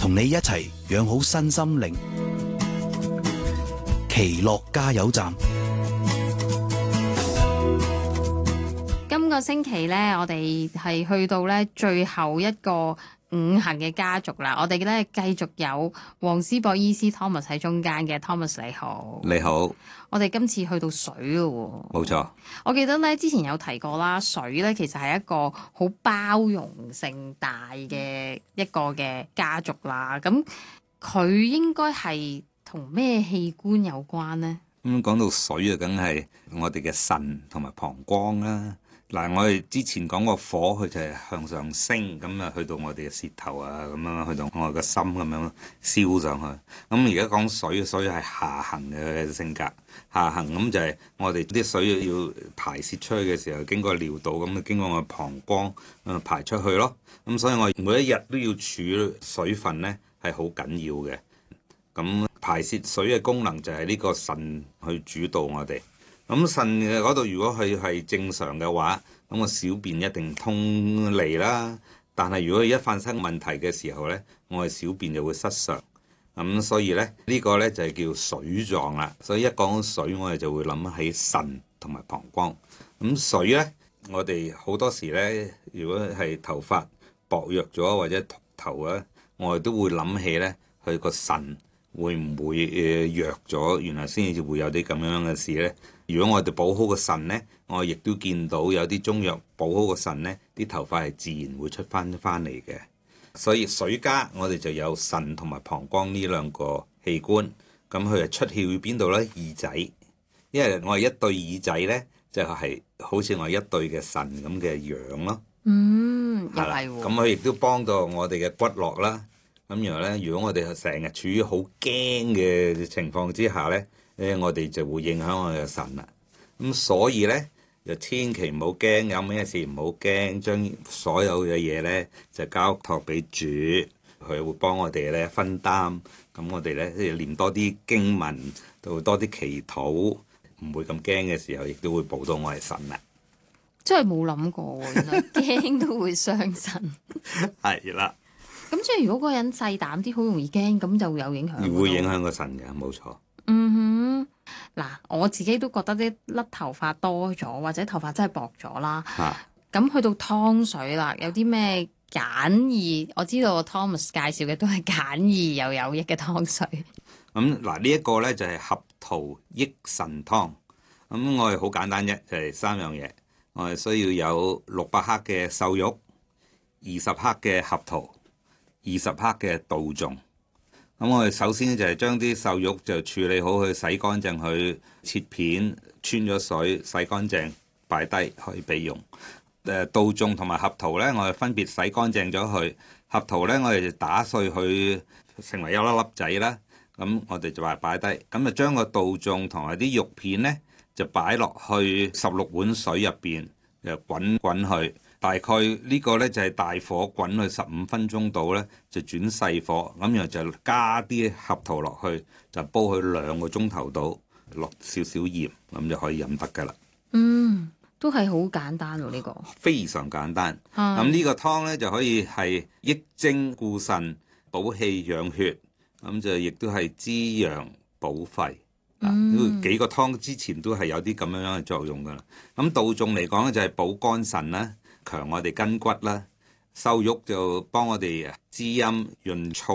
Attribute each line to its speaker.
Speaker 1: 同你一齊養好身心靈。奇樂加油站。
Speaker 2: 今個星期呢，我哋係去到呢最後一個五行嘅家族啦。我哋呢繼續有黃思博醫師 Thomas 喺中間嘅。 Thomas 你好。
Speaker 3: 你好。
Speaker 2: 我哋今次去到水咯喎。
Speaker 3: 冇錯。
Speaker 2: 我記得呢之前有提過啦，水呢其實係一個好包容性大嘅一個嘅家族啦。咁佢應該係同咩器官有關呢？
Speaker 3: 講到水啊，梗係我哋嘅腎同埋膀胱啦。嗱，我哋之前講過火，佢就係向上升，咁啊去到我哋嘅舌頭啊，咁樣去到我哋嘅心咁樣燒上去。咁而家講水，水係下行嘅性格，下行咁就係我哋啲水要排泄出去嘅時候，經過尿道咁啊，經過我膀胱排出去咯。咁所以我每一日都要儲水分呢，係好緊要嘅。咁排泄水嘅功能就係呢個腎去主導我哋。咁腎嘅嗰度如果佢係正常嘅話，咁個小便一定通利啦。但係如果一發生問題嘅時候呢，我哋小便就會失常。咁所以呢，呢個呢就係叫水狀啦。所以一講到水，我哋就會諗起腎同埋膀胱。咁水呢，我哋好多時呢，如果係頭髮薄弱咗或者頭呢，我哋都會諗起呢，佢個腎會唔會弱咗？原來先至會有啲咁樣嘅事呢。如果我哋補好個腎呢，我亦都見到有啲中藥補好個腎呢，啲頭髮係自然會出翻嚟嘅。所以水家我哋就有腎同埋膀胱呢兩個器官。咁佢係出竅於邊度呢？耳仔，因為我係一對耳仔呢，就係好似我一對嘅腎咁嘅樣咯。
Speaker 2: 又係喎。
Speaker 3: 咁佢亦都幫到我哋嘅骨骼啦。咁然後咧，如果我哋成日處於好驚嘅情況之下咧，我哋就會影響我哋嘅腎啦。咁所以咧，就千祈唔好驚，有咩事唔好驚，將所有嘅嘢咧就交託俾主，佢會幫我哋咧分擔。咁我哋咧要念多啲經文，到多啲祈禱，唔會咁驚嘅時候，亦都會補到我哋腎啦。
Speaker 2: 真係冇諗過喎，原來驚都會傷腎。
Speaker 3: 係啦。
Speaker 2: 咁即係如果嗰個人細膽啲，好容易驚，咁就會有影響。
Speaker 3: 會影響個腎嘅，冇錯。
Speaker 2: 嗱，我自己都覺得啲甩頭髮多咗，或者頭髮真係薄咗啦。咁去到湯水啦，有啲咩簡易？我知道 Thomas 介紹嘅都係簡易又有益嘅湯水。
Speaker 3: 咁嗱，呢一個呢就係合桃益腎湯。咁我哋好簡單啫，就係三樣嘢。我哋需要有600克嘅瘦肉，20克嘅合桃，20克嘅杜仲。咁我哋首先就係將啲瘦肉就處理好，去洗乾淨，去切片，穿咗水，洗乾淨，擺低可以備用。杜仲同埋合桃呢，我哋分別洗乾淨咗佢。合桃呢，我哋就打碎佢成為一粒粒仔啦。咁我哋就話擺低，咁就將個杜仲同埋啲肉片呢，就擺落去16碗水入邊，就滾去。大概呢個呢，就係大火滾去15分鐘度呢，就轉細火，咁然後就加啲合桃落去，就煲佢2個鐘頭度，落少少鹽，咁就可以飲得噶啦。
Speaker 2: 都係好簡單喎，呢個
Speaker 3: 非常簡單。咁呢個湯呢，就可以係益精固腎、補氣養血，咁就亦都係滋陽補肺。幾個湯之前都係有啲咁樣嘅作用噶啦。咁杜仲嚟講咧，就係補肝腎啦，強我哋筋骨啦。瘦肉就幫我哋滋陰潤燥。